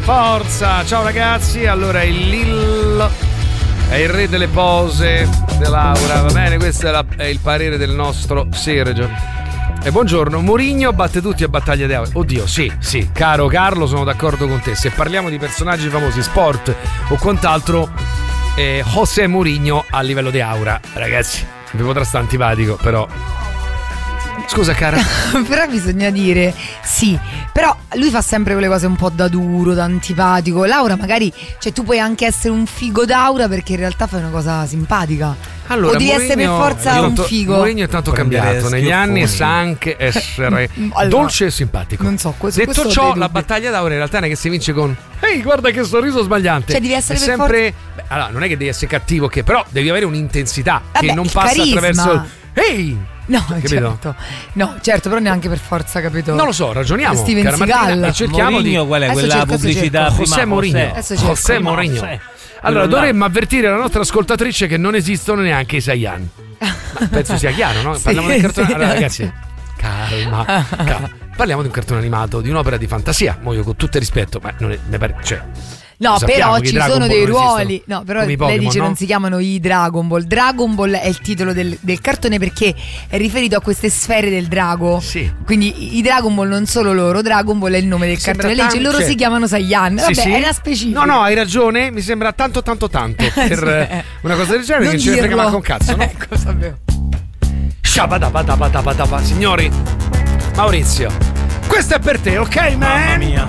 Forza, ciao ragazzi. Allora il Lillo è il re delle pose dell'Aura, va bene? Questo è il parere del nostro Sergio. E buongiorno, Mourinho batte tutti a battaglia di Aura. Oddio, sì, caro Carlo, sono d'accordo con te. Se parliamo di personaggi famosi, sport o quant'altro, José Mourinho a livello di Aura, ragazzi, vi potrà stare antipatico, però scusa cara. Però bisogna dire sì, però lui fa sempre quelle cose un po' da duro, da antipatico. Laura magari, cioè tu puoi anche essere un figo d'Aura perché in realtà fai una cosa simpatica. Allora, o devi essere per forza un figo. Mourinho è tanto cambiato negli anni e sa anche essere dolce e simpatico. Non so, detto ciò, la battaglia d'Aura in realtà non è che si vince con ehi guarda che sorriso sbagliante. Cioè devi essere sempre allora non è che devi essere cattivo, che però devi avere un'intensità che non passa carisma. Attraverso ehi. No, certo, però neanche per forza, capito? Non lo so, ragioniamo. Steven Seagal. E cerchiamo Mourinho, qual è quella pubblicità? José Mourinho. José Mourinho. Allora dovremmo avvertire la nostra ascoltatrice che non esistono neanche i Saiyan. Ma penso sia chiaro, no? Parliamo del cartone. Allora ragazzi, calma. Parliamo di un cartone animato, di un'opera di fantasia. Mo io con tutto il rispetto, ma non è, mi pare, cioè, no, però ci sono dei ruoli. Esistono. No, però lei dice no? Non si chiamano i Dragon Ball. Dragon Ball è il titolo del cartone perché è riferito a queste sfere del drago. Sì. Quindi i Dragon Ball non solo loro, Dragon Ball è il nome del cartone. Lei dice loro si chiamano Saiyan. Vabbè, è una specifica. No, hai ragione, mi sembra tanto per una cosa del genere, non che ci frega manco un cazzo, no? Ecco, sapevo. Shabadabadabadabadaba. Signori, Maurizio, questo è per te, ok, man? Mamma mia.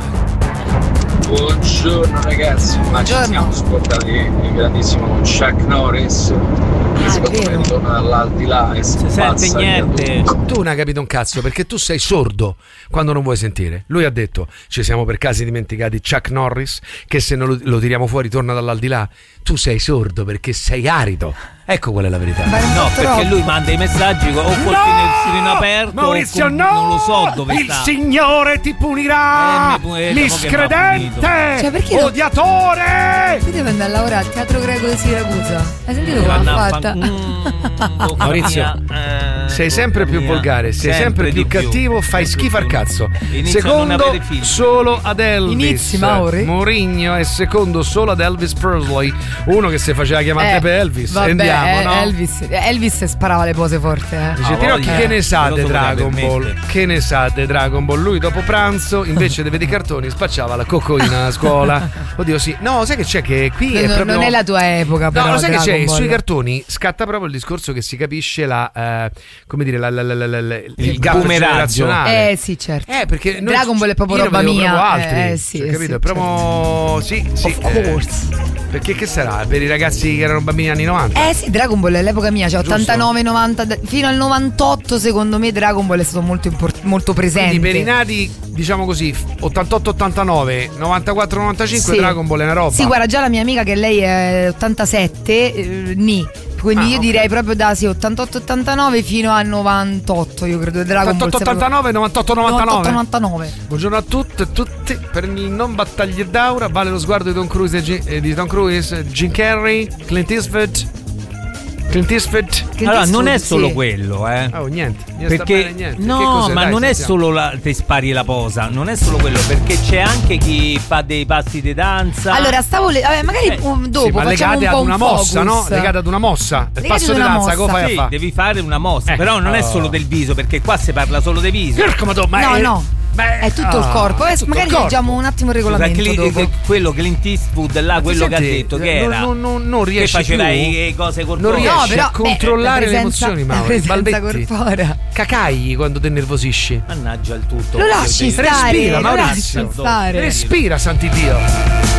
Buongiorno ragazzi, ma ci siamo ascoltati il grandissimo Chuck Norris che secondo me ritorna dall'aldilà e si sente niente. Tu non hai capito un cazzo perché tu sei sordo quando non vuoi sentire. Lui ha detto ci siamo per caso dimenticati Chuck Norris che se non lo tiriamo fuori torna dall'aldilà. Tu sei sordo perché sei arido. Ecco qual è la verità. No, perché lui manda i messaggi o col finestrino aperto. Maurizio, non lo so dove il sta. Il Signore ti punirà. Miscredente. Cioè, perché odiatore. Qui deve andare a lavorare al Teatro Greco di Siracusa. Hai sentito come l'ha fatta? Maurizio, sei sempre più volgare, sei sempre più cattivo, fai schifo al cazzo. Secondo solo ad Elvis. Inizi, Mauri. Mourinho è secondo solo ad Elvis Presley, uno che si faceva chiamare per Elvis. Vabbè, andiamo, no? Elvis sparava le pose forti. Dice Tirocchi, che ne sa di Dragon Ball? Che ne sa di Dragon Ball? Lui dopo pranzo, invece di vedere i cartoni, spacciava la cocoina a scuola. Oddio, sì. No, sai che c'è che qui è proprio... Non è la tua epoca, però. No, lo sai che c'è? Ball. Sui cartoni scatta proprio il discorso che si capisce come dire, il gap generazionale. Sì, certo. Perché Dragon Ball è proprio roba mia. Altri, sì, cioè, capito? Sì, è proprio sì. Of course. Perché che sarà? Per i ragazzi che erano bambini anni 90? Sì, Dragon Ball è l'epoca mia, cioè 89, 90, fino al 98 secondo me Dragon Ball è stato molto presente. Quindi per i nati, diciamo così, 88, 89, 94, 95 Dragon Ball è una roba. Sì, guarda, già la mia amica che lei è 87, quindi io direi proprio da 88-89 fino a 98, io credo. Dragon 88-89, 98-99. 98-99. Buongiorno a tutte e tutti. Per il non battaglie d'Aura vale lo sguardo di Tom Cruise, Jim Carrey, Clint Eastwood. Allora non è solo quello, Oh, niente. Perché niente. no, ma dai, non è sentiamo. solo ti spari la posa, non è solo quello, perché c'è anche chi fa dei passi di danza. Allora magari dopo sì, ma facciamo legate un po' ad una mossa, focus. no? Legate ad una mossa. Il passo di una danza, come fai a sì, fare? devi fare una mossa, però non è solo del viso, perché qua si parla solo del viso. No. È tutto il corpo. Magari leggiamo un attimo il regolamento. Dopo. Quello Clint Eastwood là, quello che ha detto che era non riesce che faceva più. le cose corporee. Non riesce però, a controllare le emozioni, Mauro. Balbetti. Cacagli quando ti nervosisci. Mannaggia il tutto. Lo lasci stare. Respira, Maurizio. Respira, santi Dio.